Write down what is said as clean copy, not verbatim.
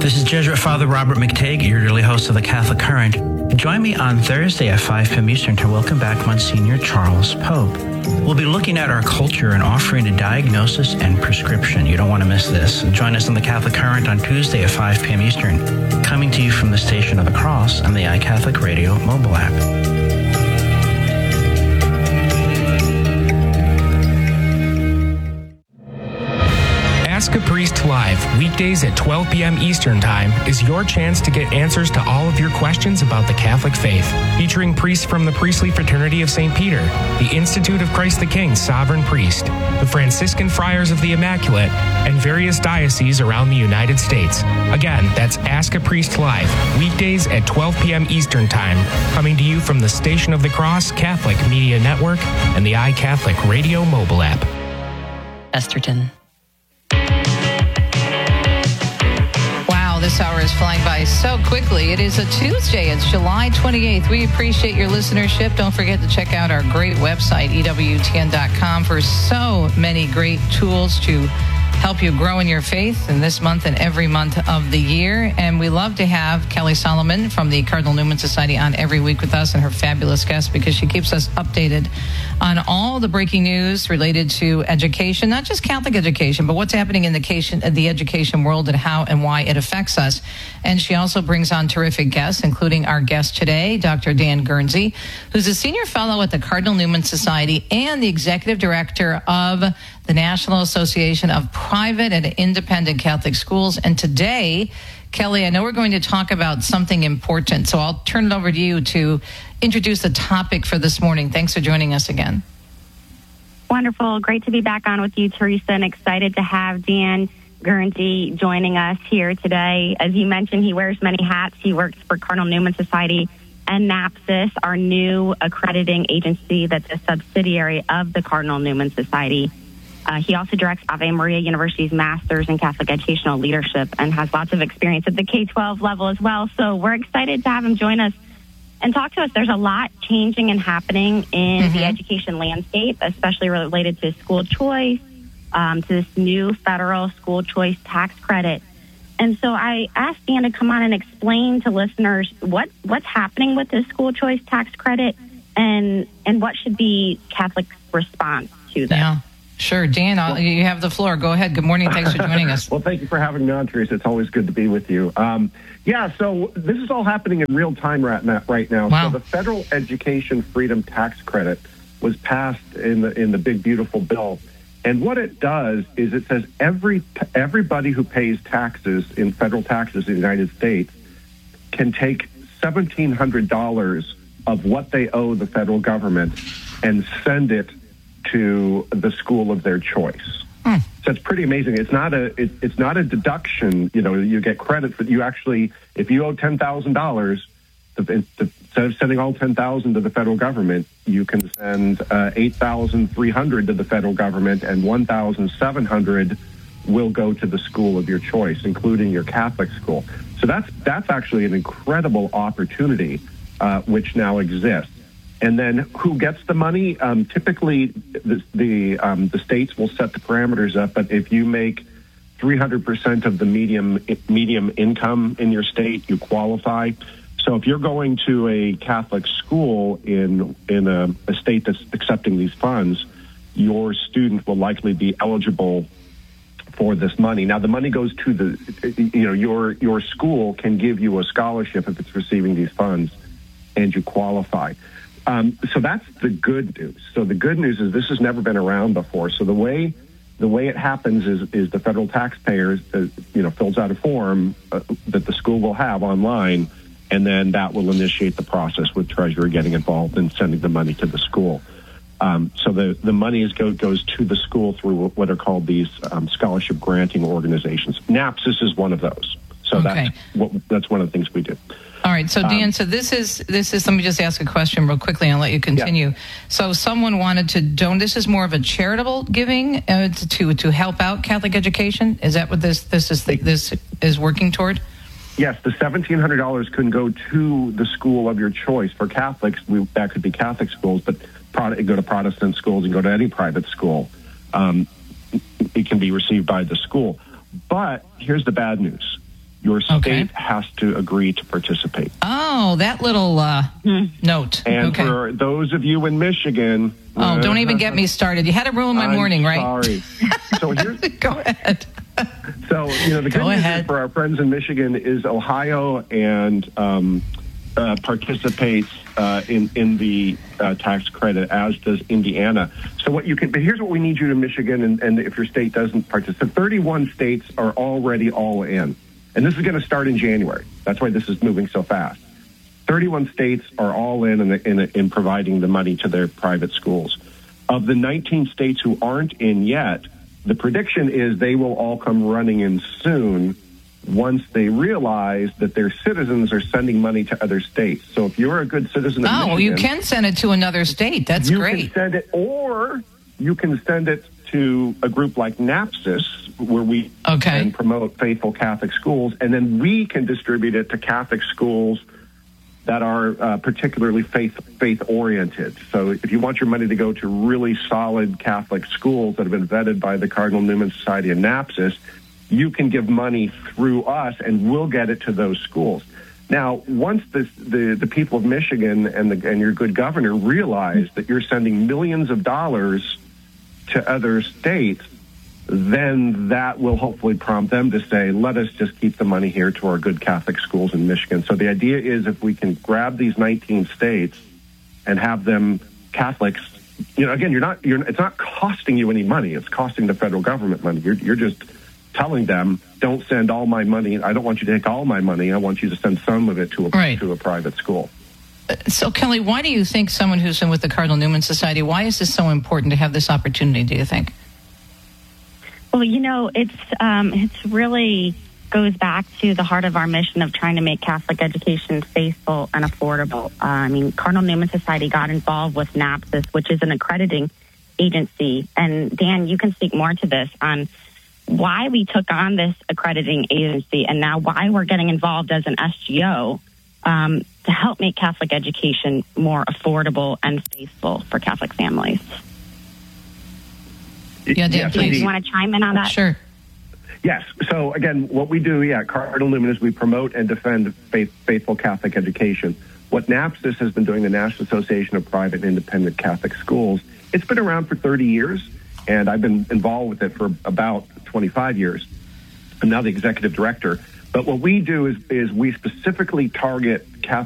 This is Jesuit Father Robert McTague, your daily host of the Catholic Current. Join me on Thursday at 5 p.m. Eastern to welcome back Monsignor Charles Pope. We'll be looking at our culture and offering a diagnosis and prescription. You don't want to miss this. Join us on the Catholic Current on Tuesday at 5 p.m. Eastern, coming to you from the Station of the Cross and the iCatholic Radio mobile app. Ask a Priest Live, weekdays at 12 p.m. Eastern Time, is your chance to get answers to all of your questions about the Catholic faith. Featuring priests from the Priestly Fraternity of St. Peter, the Institute of Christ the King Sovereign Priest, the Franciscan Friars of the Immaculate, and various dioceses around the United States. Again, that's Ask a Priest Live, weekdays at 12 p.m. Eastern Time, coming to you from the Station of the Cross Catholic Media Network and the iCatholic Radio mobile app. Esterton. This hour is flying by so quickly. It is a Tuesday. It's July 28th. We appreciate your listenership. Don't forget to check out our great website, EWTN.com, for so many great tools to help you grow in your faith in this month and every month of the year. And we love to have Kelly Solomon from the Cardinal Newman Society on every week with us and her fabulous guests, because she keeps us updated on all the breaking news related to education, not just Catholic education, but what's happening in the education world and how and why it affects us. And she also brings on terrific guests, including our guest today, Dr. Dan Guernsey, who's a senior fellow at the Cardinal Newman Society and the executive director of the National Association of Private and Independent Catholic Schools. And today, Kelly, I know we're going to talk about something important, so I'll turn it over to you to introduce the topic for this morning. Thanks for joining us again. Wonderful. Great to be back on with you, Teresa, and excited to have Dan Guernsey joining us here today. As you mentioned, he wears many hats. He works for Cardinal Newman Society and NAPSIS, our new accrediting agency that's a subsidiary of the Cardinal Newman Society. He also directs Ave Maria University's Master's in Catholic Educational Leadership and has lots of experience at the K-12 level as well. So we're excited to have him join us and talk to us. There's a lot changing and happening in the education landscape, especially related to school choice, to this new federal school choice tax credit. And so I asked Dan to come on and explain to listeners what's happening with this school choice tax credit and what should be Catholic's response to this. Yeah. Sure. Dan, you have the floor. Go ahead. Good morning. Thanks for joining us. Well, thank you for having me on, Teresa. It's always good to be with you. So this is all happening in real time right now. Wow. So the Federal Education Freedom Tax Credit was passed in the big, beautiful bill. And what it does is it says everybody who pays taxes in federal taxes in the United States can take $1,700 of what they owe the federal government and send it to the school of their choice. So it's pretty amazing. It's not a deduction. You know, you get credit for you actually. If you owe $10,000, instead of sending all $10,000 to the federal government, you can send $8,300 to the federal government, and $1,700 will go to the school of your choice, including your Catholic school. So that's actually an incredible opportunity which now exists. And then who gets the money? Typically, the states will set the parameters up. But if you make 300% of the medium income in your state, you qualify. So if you're going to a Catholic school in a state that's accepting these funds, your student will likely be eligible for this money. Now, the money goes to your school can give you a scholarship if it's receiving these funds, and you qualify. So that's the good news. So the good news is this has never been around before. So the way it happens is the federal taxpayer fills out a form that the school will have online, and then that will initiate the process with Treasury getting involved and sending the money to the school. So the money goes to the school through what are called these scholarship granting organizations. NAPSIS is one of those. So okay. That's one of the things we do. All right, so Dan, so this is. Let me just ask a question real quickly, and I'll let you continue. Yeah. So, someone wanted to donate. This is more of a charitable giving to help out Catholic education. Is that what this is working toward? Yes, the $1,700 can go to the school of your choice. For Catholics, that could be Catholic schools, but go to Protestant schools and go to any private school. It can be received by the school. But here's the bad news. your state has to agree to participate. Oh, that little note. And for those of you in Michigan... Oh, don't even get me started. You had to ruin my morning, right? Sorry. So here's... Go ahead. So, the good news is for our friends in Michigan is Ohio and participates in the tax credit, as does Indiana. So what you can... But here's what we need you to Michigan, and if your state doesn't participate, 31 states are already all in. And this is going to start in January. That's why this is moving so fast. 31 states are all in providing the money to their private schools. Of the 19 states who aren't in yet, the prediction is they will all come running in soon once they realize that their citizens are sending money to other states. So if you're a good citizen of Michigan... you can send it to another state. That's great. You can send it, or you can send it to a group like NAPSIS, where we can promote faithful Catholic schools, and then we can distribute it to Catholic schools that are particularly faith-oriented. So if you want your money to go to really solid Catholic schools that have been vetted by the Cardinal Newman Society and NAPSIS, you can give money through us, and we'll get it to those schools. Now, once the people of Michigan and your good governor realize that you're sending millions of dollars to other states, then that will hopefully prompt them to say, let us just keep the money here to our good Catholic schools in Michigan. So the idea is, if we can grab these 19 states and have them Catholics, again, it's not costing you any money. It's costing the federal government money. You're just telling them, don't send all my money. I don't want you to take all my money. I want you to send some of it to a private school. So, Kelly, why do you think someone who's in with the Cardinal Newman Society, why is this so important to have this opportunity, do you think? Well, it's really goes back to the heart of our mission of trying to make Catholic education faithful and affordable. Cardinal Newman Society got involved with NAPSIS, which is an accrediting agency. And Dan, you can speak more to this on why we took on this accrediting agency and now why we're getting involved as an SGO to help make Catholic education more affordable and faithful for Catholic families. Yeah, Dan, please. You want to chime in on that? Sure. Yes. So, again, what we do, Cardinal Newman, is we promote and defend faithful Catholic education. What NAPSIS has been doing, the National Association of Private and Independent Catholic Schools, it's been around for 30 years, and I've been involved with it for about 25 years. I'm now the executive director. But what we do is we specifically target